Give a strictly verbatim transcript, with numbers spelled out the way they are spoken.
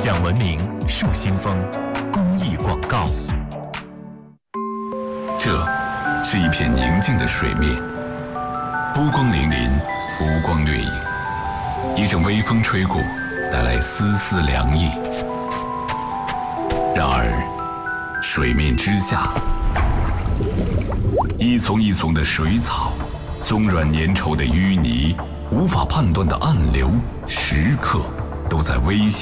讲文明树新风公益广告。 这是一片宁静的水面，波光粼粼，浮光掠影。一阵微风吹过，带来丝丝凉意。然而，水面之下，一丛一丛的水草，松软粘稠的淤泥，无法判断的暗流，时刻都在微笑。